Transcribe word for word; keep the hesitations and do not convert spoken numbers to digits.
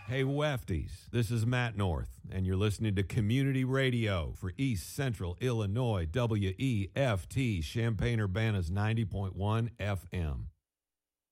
Hey, Wefties, this is Matt North, and you're listening to Community Radio for East Central Illinois, W E F T, Champaign-Urbana's ninety point one F M.